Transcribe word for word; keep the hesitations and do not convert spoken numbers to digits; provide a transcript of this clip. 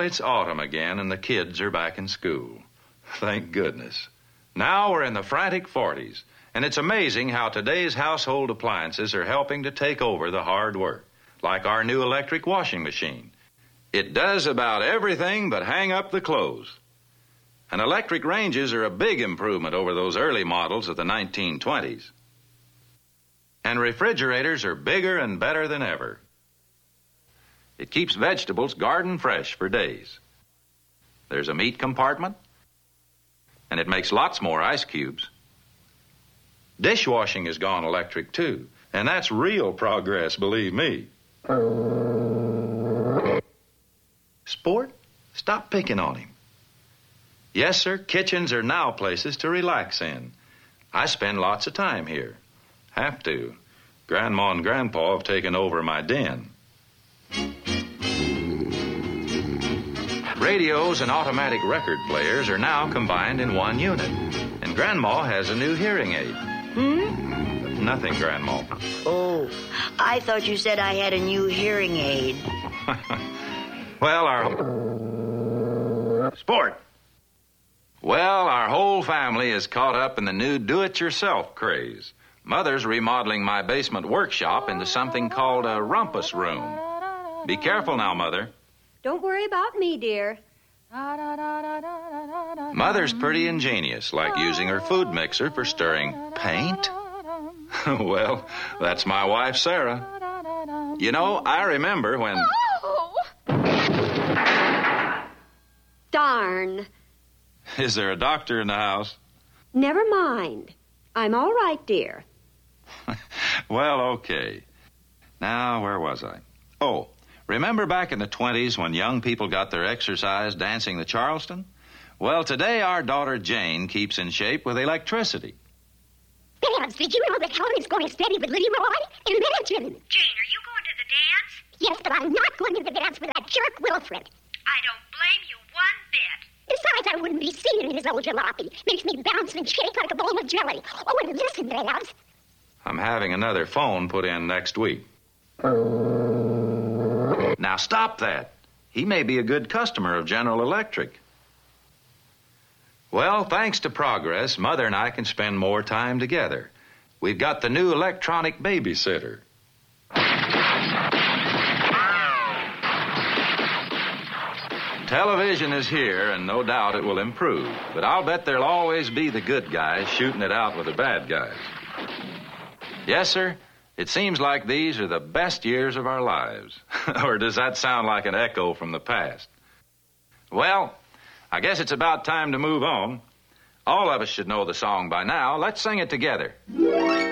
it's autumn again and the kids are back in school. Thank goodness. Now we're in the frantic forties, and it's amazing how today's household appliances are helping to take over the hard work, like our new electric washing machine. It does about everything but hang up the clothes. And electric ranges are a big improvement over those early models of the nineteen twenties. And refrigerators are bigger and better than ever. It keeps vegetables garden fresh for days. There's a meat compartment, and it makes lots more ice cubes. Dishwashing has gone electric, too, and that's real progress, believe me. Sport, stop picking on him. Yes, sir, kitchens are now places to relax in. I spend lots of time here. Have to. Grandma and Grandpa have taken over my den. Radios and automatic record players are now combined in one unit. And Grandma has a new hearing aid. Hmm? Nothing, Grandma. Oh, I thought you said I had a new hearing aid. Well, our... Sport! Well, our whole family is caught up in the new do-it-yourself craze. Mother's remodeling my basement workshop into something called a rumpus room. Be careful now, Mother. Don't worry about me, dear. Mother's pretty ingenious, like using her food mixer for stirring paint. Well, that's my wife, Sarah. You know, I remember when... Oh! Darn. Is there a doctor in the house? Never mind. I'm all right, dear. Well, okay. Now, where was I? Oh, remember back in the twenties when young people got their exercise dancing the Charleston? Well, today our daughter Jane keeps in shape with electricity. Babs, did you know that Helen's going steady with Liddy Roy? Imagine! Jane, are you going to the dance? Yes, but I'm not going to the dance with that jerk Wilfred. I don't blame you one bit. Besides, I wouldn't be seen in his old jalopy. Makes me bounce and shake like a bowl of jelly. Oh, and listen, Babs. I'm having another phone put in next week. Now stop that. He may be a good customer of General Electric. Well, thanks to progress, Mother and I can spend more time together. We've got the new electronic babysitter. Television is here, and no doubt it will improve. But I'll bet there'll always be the good guys shooting it out with the bad guys. Yes, sir, it seems like these are the best years of our lives. Or does that sound like an echo from the past? Well, I guess it's about time to move on. All of us should know the song by now. Let's sing it together.